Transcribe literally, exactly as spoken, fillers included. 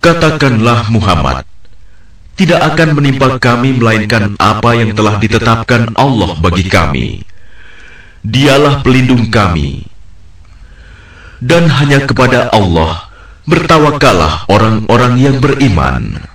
Katakanlah Muhammad, tidak akan menimpa kami melainkan apa yang telah ditetapkan Allah bagi kami. Dialah pelindung kami. Dan hanya kepada Allah bertawakallah orang-orang yang beriman.